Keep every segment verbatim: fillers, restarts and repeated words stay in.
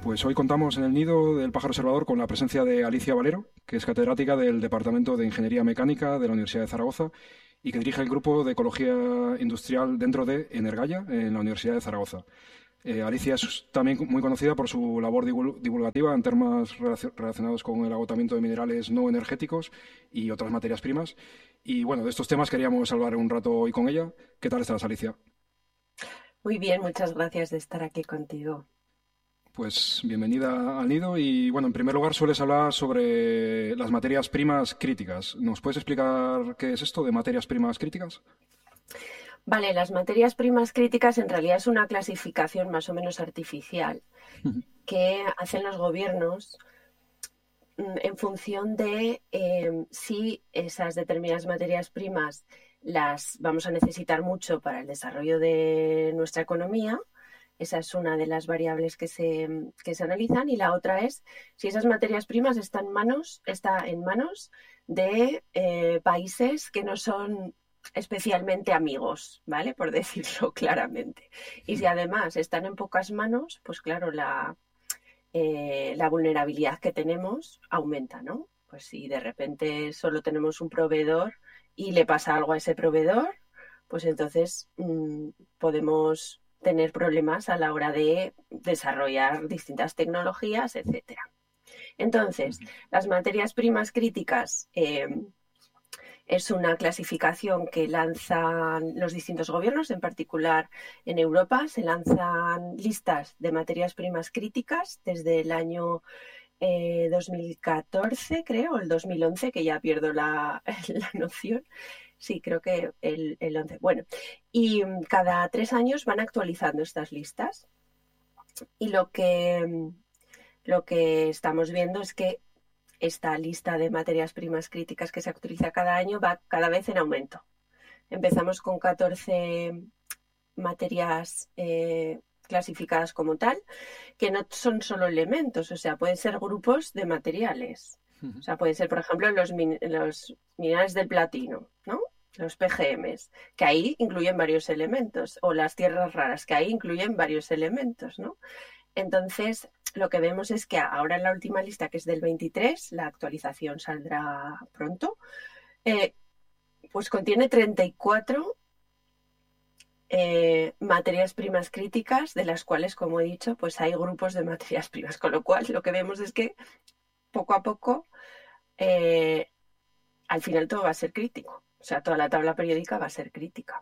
Pues hoy contamos en el Nido del Pájaro Observador con la presencia de Alicia Valero, que es catedrática del Departamento de Ingeniería Mecánica de la Universidad de Zaragoza y que dirige el Grupo de Ecología Industrial dentro de Energaya en la Universidad de Zaragoza. Eh, Alicia es también muy conocida por su labor divulgativa en temas relacionados con el agotamiento de minerales no energéticos y otras materias primas. Y bueno, de estos temas queríamos hablar un rato hoy con ella. ¿Qué tal estás, Alicia? Muy bien, muchas gracias de estar aquí contigo. Pues bienvenida al Nido y bueno, en primer lugar sueles hablar sobre las materias primas críticas. ¿Nos puedes explicar qué es esto de materias primas críticas? Vale, las materias primas críticas en realidad es una clasificación más o menos artificial que hacen los gobiernos mm, en función de eh, si esas determinadas materias primas las vamos a necesitar mucho para el desarrollo de nuestra economía. Esa es una de las variables que se, que se analizan, y la otra es si esas materias primas están en manos, está en manos de eh, países que no son especialmente amigos, ¿vale? Por decirlo claramente. Y si además están en pocas manos, pues claro, la, eh, la vulnerabilidad que tenemos aumenta, ¿no? Pues si de repente solo tenemos un proveedor y le pasa algo a ese proveedor, pues entonces mmm, podemos tener problemas a la hora de desarrollar distintas tecnologías, etcétera. Entonces, las materias primas críticas eh, es una clasificación que lanzan los distintos gobiernos, en particular en Europa. Se lanzan listas de materias primas críticas desde el año eh, dos mil catorce, creo, o el dos mil once, que ya pierdo la, la noción. Sí, creo que el, el once. Bueno, y cada tres años van actualizando estas listas. Y lo que, lo que estamos viendo es que esta lista de materias primas críticas que se actualiza cada año va cada vez en aumento. Empezamos con catorce materias eh, clasificadas como tal, que no son solo elementos, o sea, pueden ser grupos de materiales. O sea, pueden ser, por ejemplo, los, min los minerales del platino, ¿no? Los P G Ms, que ahí incluyen varios elementos, o las tierras raras, que ahí incluyen varios elementos, ¿no? Entonces, lo que vemos es que ahora en la última lista, que es del veintitrés, la actualización saldrá pronto, eh, pues contiene treinta y cuatro eh, materias primas críticas, de las cuales, como he dicho, pues hay grupos de materias primas, con lo cual lo que vemos es que poco a poco, eh, al final todo va a ser crítico, o sea, toda la tabla periódica va a ser crítica.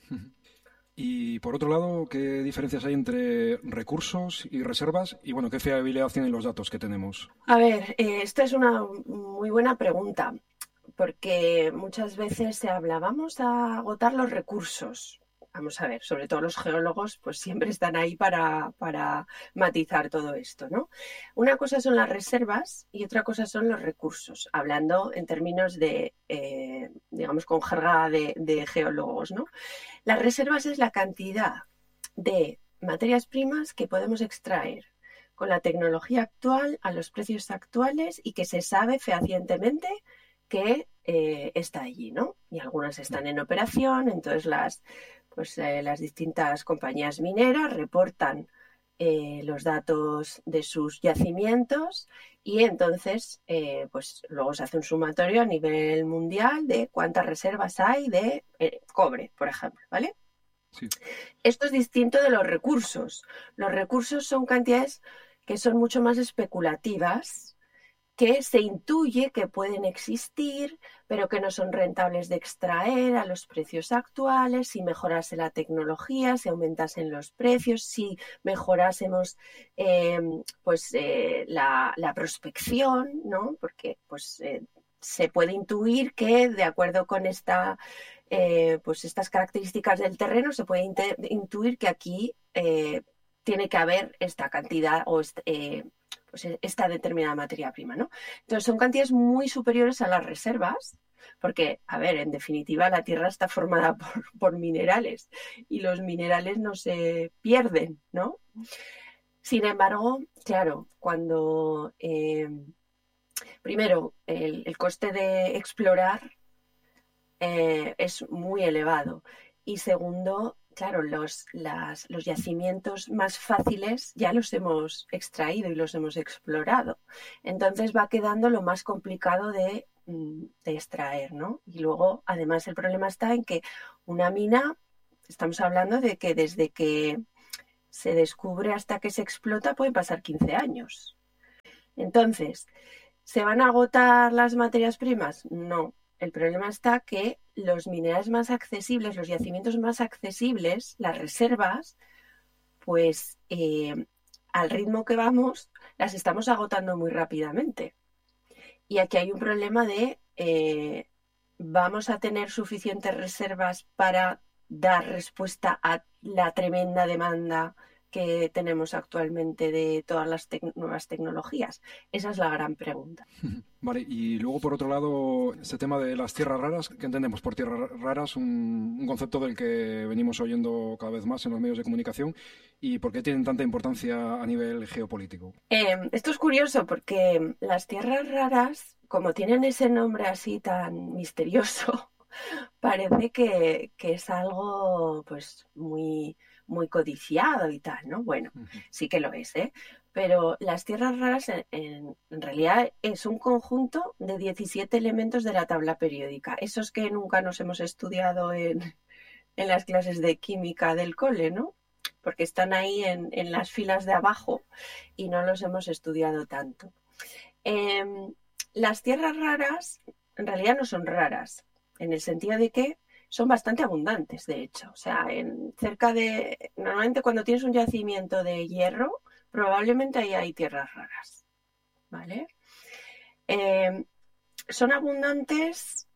Y por otro lado, ¿qué diferencias hay entre recursos y reservas? Y bueno, ¿qué fiabilidad tienen los datos que tenemos? A ver, eh, esta es una muy buena pregunta, porque muchas veces se habla, vamos a agotar los recursos. Vamos a ver, sobre todo los geólogos, pues siempre están ahí para, para matizar todo esto, ¿no? Una cosa son las reservas y otra cosa son los recursos, hablando en términos de, eh, digamos, con jerga de, de geólogos, ¿no? Las reservas es la cantidad de materias primas que podemos extraer con la tecnología actual, a los precios actuales, y que se sabe fehacientemente que eh, está allí, ¿no? Y algunas están en operación, entonces las, pues, eh, las distintas compañías mineras reportan eh, los datos de sus yacimientos, y entonces eh, pues luego se hace un sumatorio a nivel mundial de cuántas reservas hay de eh, cobre, por ejemplo, ¿vale? Sí. Esto es distinto de los recursos. Los recursos son cantidades que son mucho más especulativas, que se intuye que pueden existir, pero que no son rentables de extraer a los precios actuales. Si mejorase la tecnología, si aumentasen los precios, si mejorásemos eh, pues, eh, la, la prospección, ¿no? Porque pues, eh, se puede intuir que, de acuerdo con esta, eh, pues estas características del terreno, se puede intuir que aquí eh, tiene que haber esta cantidad o este, eh, pues esta determinada materia prima, ¿no? Entonces son cantidades muy superiores a las reservas, porque, a ver, en definitiva la Tierra está formada por, por minerales y los minerales no se pierden, ¿no? Sin embargo, claro, cuando eh, primero el, el coste de explorar eh, es muy elevado, y segundo, claro, los, las, los yacimientos más fáciles ya los hemos extraído y los hemos explorado. Entonces va quedando lo más complicado de, de extraer, ¿no? Y luego, además, el problema está en que una mina, estamos hablando de que desde que se descubre hasta que se explota pueden pasar quince años. Entonces, ¿se van a agotar las materias primas? No. El problema está que los minerales más accesibles, los yacimientos más accesibles, las reservas, pues eh, al ritmo que vamos, las estamos agotando muy rápidamente. Y aquí hay un problema de, eh, ¿vamos a tener suficientes reservas para dar respuesta a la tremenda demanda que tenemos actualmente de todas las tec- nuevas tecnologías? Esa es la gran pregunta. Vale, y luego por otro lado, este tema de las tierras raras, ¿qué entendemos por tierras raras? Un, un concepto del que venimos oyendo cada vez más en los medios de comunicación, y por qué tienen tanta importancia a nivel geopolítico. Eh, esto es curioso porque las tierras raras, como tienen ese nombre así tan misterioso, parece que, que es algo pues muy, muy codiciado y tal, ¿no? Bueno, Uh-huh. sí que lo es, ¿eh? Pero las tierras raras en, en, en realidad es un conjunto de diecisiete elementos de la tabla periódica. Esos que nunca nos hemos estudiado en, en las clases de química del cole, ¿no? Porque están ahí en, en las filas de abajo y no los hemos estudiado tanto. Eh, las tierras raras en realidad no son raras, en el sentido de que son bastante abundantes, de hecho. O sea, en cerca de... Normalmente cuando tienes un yacimiento de hierro, probablemente ahí hay tierras raras, ¿vale? Eh, son abundantes,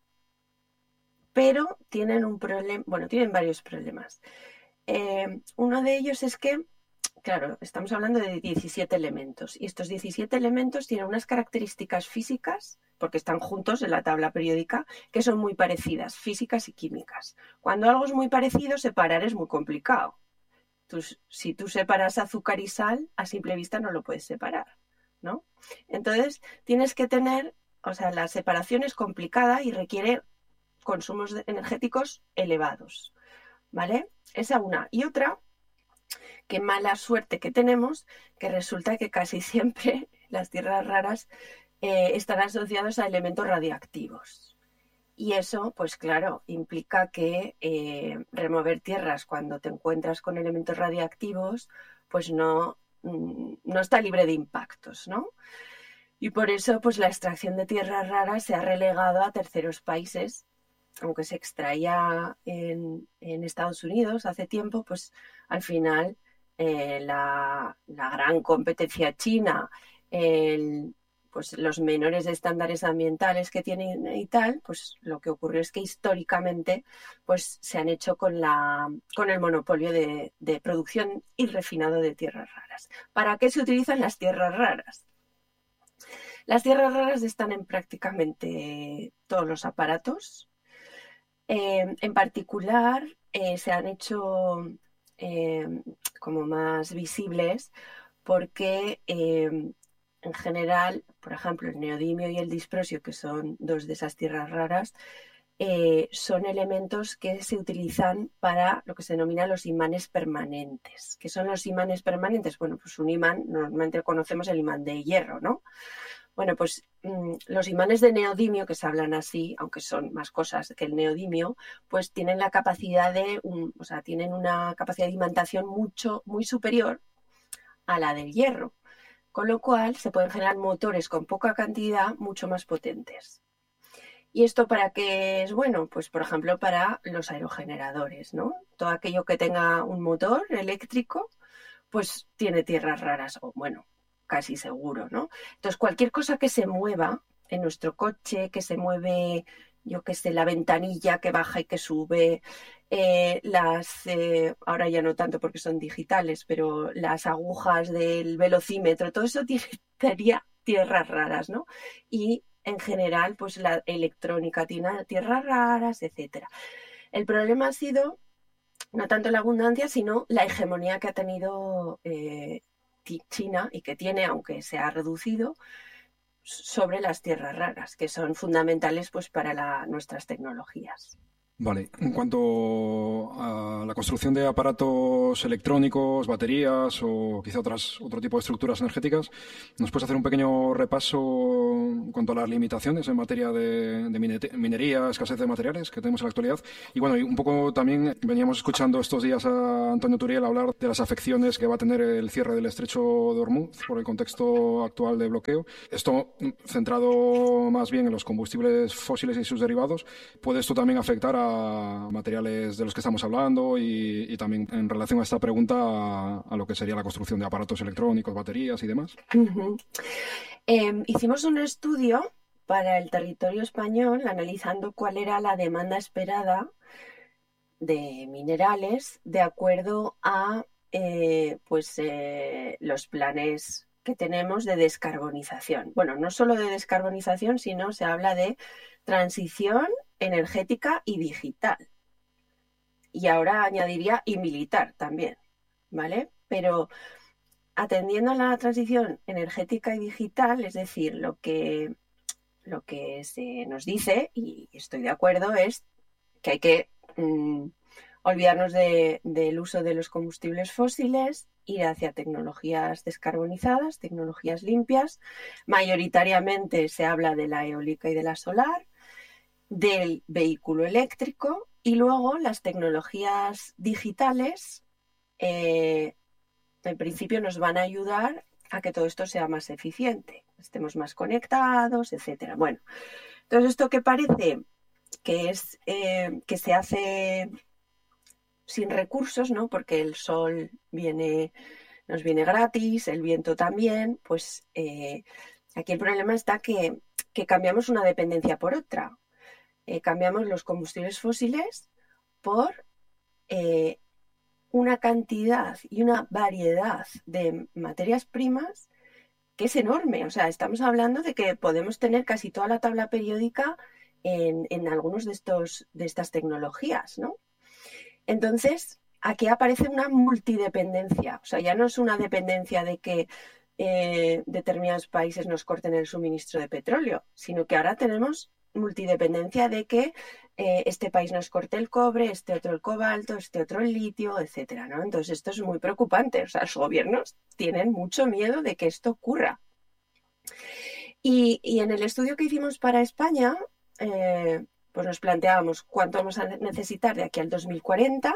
pero tienen un problema... Bueno, tienen varios problemas. Eh, uno de ellos es que, claro, estamos hablando de diecisiete elementos y estos diecisiete elementos tienen unas características físicas, porque están juntos en la tabla periódica, que son muy parecidas, físicas y químicas. Cuando algo es muy parecido, separar es muy complicado. Tú, si tú separas azúcar y sal, a simple vista no lo puedes separar, ¿no? Entonces, tienes que tener, o sea, la separación es complicada y requiere consumos energéticos elevados, ¿vale? Esa una. Y otra, qué mala suerte que tenemos, que resulta que casi siempre las tierras raras eh, están asociadas a elementos radiactivos. Y eso, pues claro, implica que eh, remover tierras cuando te encuentras con elementos radiactivos, pues no, no está libre de impactos, ¿no? Y por eso, pues la extracción de tierras raras se ha relegado a terceros países, aunque se extraía en, en Estados Unidos hace tiempo, pues al final eh, la, la gran competencia china, el, pues los menores estándares ambientales que tienen y tal, pues lo que ocurrió es que históricamente pues se han hecho con, la, con el monopolio de, de producción y refinado de tierras raras. ¿Para qué se utilizan las tierras raras? Las tierras raras están en prácticamente todos los aparatos. Eh, en particular, eh, se han hecho eh, como más visibles porque eh, en general, por ejemplo, el neodimio y el disprosio, que son dos de esas tierras raras, eh, son elementos que se utilizan para lo que se denomina los imanes permanentes. ¿Qué son los imanes permanentes? Bueno, pues un imán, normalmente conocemos el imán de hierro, ¿no? Bueno, pues mmm, los imanes de neodimio, que se hablan así, aunque son más cosas que el neodimio, pues tienen la capacidad de, un, o sea, tienen una capacidad de imantación mucho, muy superior a la del hierro, con lo cual se pueden generar motores con poca cantidad mucho más potentes. ¿Y esto para qué es bueno? Pues, por ejemplo, para los aerogeneradores, ¿no? Todo aquello que tenga un motor eléctrico, pues tiene tierras raras, o bueno, casi seguro, ¿no? Entonces, cualquier cosa que se mueva en nuestro coche, que se mueve, yo qué sé, la ventanilla que baja y que sube, eh, las, eh, ahora ya no tanto porque son digitales, pero las agujas del velocímetro, todo eso tiene tierras raras, ¿no? Y en general, pues la electrónica tiene tierras raras, etcétera. El problema ha sido no tanto la abundancia, sino la hegemonía que ha tenido eh, China y que tiene, aunque se ha reducido, sobre las tierras raras, que son fundamentales pues para la, nuestras tecnologías. Vale, en cuanto a la construcción de aparatos electrónicos, baterías o quizá otras, otro tipo de estructuras energéticas, ¿nos puedes hacer un pequeño repaso en cuanto a las limitaciones en materia de, de mine- minería, escasez de materiales que tenemos en la actualidad? Y bueno, y un poco también veníamos escuchando estos días a Antonio Turiel hablar de las afecciones que va a tener el cierre del estrecho de Hormuz por el contexto actual de bloqueo. Esto centrado más bien en los combustibles fósiles y sus derivados. ¿Puede esto también afectar a materiales de los que estamos hablando y, y también en relación a esta pregunta a, a lo que sería la construcción de aparatos electrónicos, baterías y demás? Uh-huh. Eh, hicimos un estudio para el territorio español analizando cuál era la demanda esperada de minerales de acuerdo a eh, pues, eh, los planes que tenemos de descarbonización. Bueno, no solo de descarbonización, sino se habla de transición energética y digital. Y ahora añadiría y militar también, ¿vale? Pero atendiendo a la transición energética y digital, es decir, lo que, lo que se nos dice, y estoy de acuerdo, es que hay que mmm, olvidarnos de, del uso de los combustibles fósiles, ir hacia tecnologías descarbonizadas, tecnologías limpias. Mayoritariamente se habla de la eólica y de la solar, del vehículo eléctrico y luego las tecnologías digitales, eh, en principio nos van a ayudar a que todo esto sea más eficiente, estemos más conectados, etcétera. Bueno, entonces esto que parece que es eh, que se hace sin recursos, ¿no? Porque el sol viene, nos viene gratis, el viento también, pues eh, aquí el problema está que, que cambiamos una dependencia por otra. Eh, cambiamos los combustibles fósiles por eh, una cantidad y una variedad de materias primas que es enorme. O sea, estamos hablando de que podemos tener casi toda la tabla periódica en, en algunos de, estos, de estas tecnologías, ¿no? Entonces, aquí aparece una multidependencia. O sea, ya no es una dependencia de que eh, determinados países nos corten el suministro de petróleo, sino que ahora tenemos multidependencia de que eh, este país nos corte el cobre, este otro el cobalto, este otro el litio, etcétera, ¿no? Entonces esto es muy preocupante. O sea, los gobiernos tienen mucho miedo de que esto ocurra. Y, y en el estudio que hicimos para España, eh, pues nos planteábamos cuánto vamos a necesitar de aquí al dos mil cuarenta,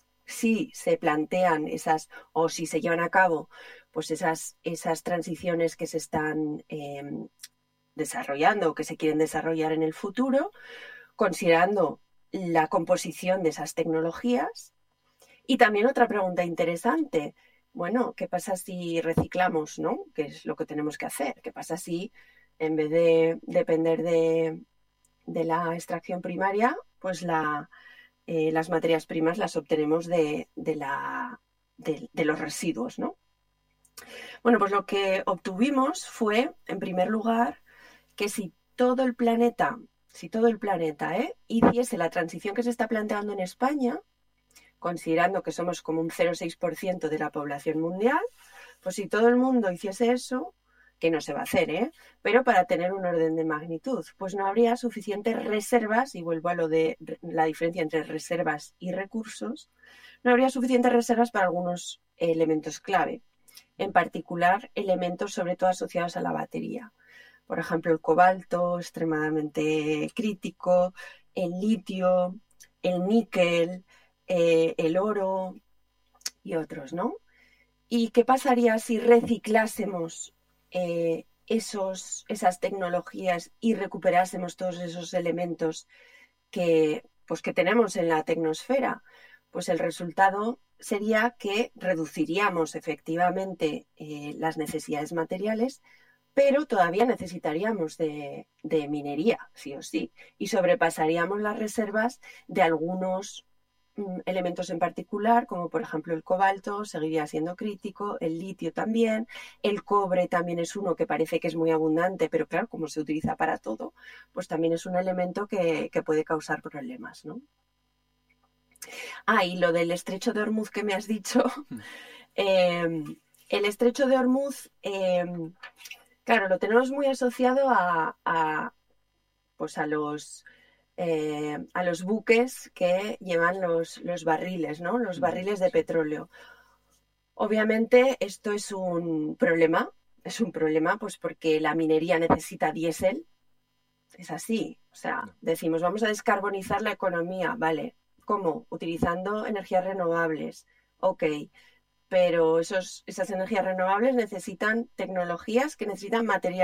si se plantean esas, o si se llevan a cabo, pues esas, esas transiciones que se están eh, desarrollando o que se quieren desarrollar en el futuro, considerando la composición de esas tecnologías. Y también otra pregunta interesante, bueno, ¿qué pasa si reciclamos, ¿no? ¿Qué es lo que tenemos que hacer? ¿Qué pasa si en vez de depender de, de la extracción primaria, pues la, eh, las materias primas las obtenemos de, de, la, de, de los residuos, ¿no? Bueno, pues lo que obtuvimos fue, en primer lugar, que si todo el planeta, si todo el planeta ¿eh? hiciese la transición que se está planteando en España, considerando que somos como un cero coma seis por ciento de la población mundial, pues si todo el mundo hiciese eso, que no se va a hacer, ¿eh? Pero para tener un orden de magnitud, pues no habría suficientes reservas, y vuelvo a lo de la diferencia entre reservas y recursos, no habría suficientes reservas para algunos elementos clave, en particular elementos sobre todo asociados a la batería. Por ejemplo, el cobalto, extremadamente crítico, el litio, el níquel, eh, el oro y otros, ¿no? ¿Y qué pasaría si reciclásemos eh, esos, esas tecnologías y recuperásemos todos esos elementos que, pues, que tenemos en la tecnosfera? Pues el resultado sería que reduciríamos efectivamente eh, las necesidades materiales, pero todavía necesitaríamos de, de minería, sí o sí, y sobrepasaríamos las reservas de algunos elementos en particular, como por ejemplo el cobalto, seguiría siendo crítico, el litio también, el cobre también es uno que parece que es muy abundante, pero claro, como se utiliza para todo, pues también es un elemento que, que puede causar problemas, ¿no? Ah, y lo del estrecho de Hormuz que me has dicho, eh, el estrecho de Hormuz, eh, claro, lo tenemos muy asociado a, a, pues a los eh, a los buques que llevan los, los barriles, ¿no? Los barriles de petróleo. Obviamente esto es un problema, es un problema pues porque la minería necesita diésel, es así, o sea, decimos vamos a descarbonizar la economía, vale, ¿cómo? Utilizando energías renovables, ok, pero esos, esas energías renovables necesitan tecnologías que necesitan materiales